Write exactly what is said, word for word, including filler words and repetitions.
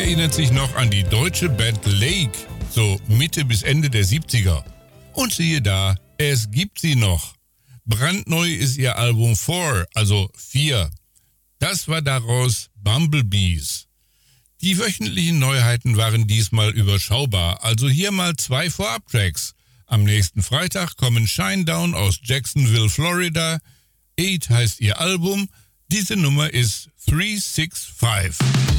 erinnert sich noch an die deutsche Band Lake, so Mitte bis Ende der siebziger. Und siehe da, es gibt sie noch. Brandneu ist ihr Album Four, also vier. Das war daraus Bumblebees. Die wöchentlichen Neuheiten waren diesmal überschaubar, also hier mal zwei Vorabtracks. Am nächsten Freitag kommen Shinedown aus Jacksonville, Florida. Eight heißt ihr Album. Diese Nummer ist three six five.